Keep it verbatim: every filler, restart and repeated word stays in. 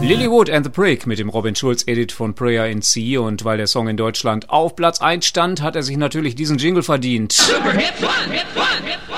Lilywood and the Prick mit dem Robin Schulz Edit von Prayer in C, und weil der Song in Deutschland auf Platz eins stand, hat er sich natürlich diesen Jingle verdient. Super Hit One, Hit One, Hit One.